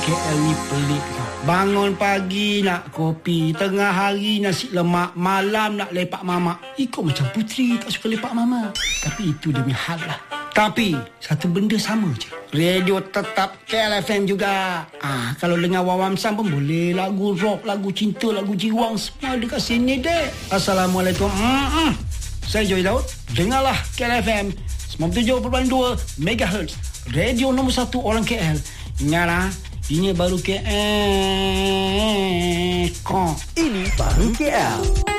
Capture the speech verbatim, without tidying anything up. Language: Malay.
K L ni pelik tau. Bangun pagi nak kopi, tengah hari nasi lemak, malam nak lepak mamak. Ikut macam puteri tak suka lepak mama. Tapi itu demi hal lah. Tapi satu benda sama je. Radio tetap K L F M juga. Ah, kalau dengar Wawam Sam pun boleh. Lagu rock, lagu cinta, lagu jiwang, semua dekat sini dek. Assalamualaikum. Mm-mm. Saya Joy Daud. Dengarlah K L F M sembilan puluh tujuh perpuluhan dua megahertz. Radio nombor satu orang K L. Ingatlah, ini baru K L. Kok. Ini baru K L.